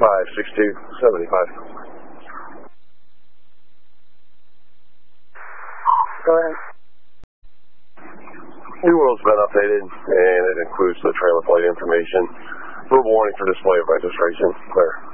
56275. Go ahead. New world's been updated, and it includes the trailer plate information. Verbal warning for display of registration. Clear.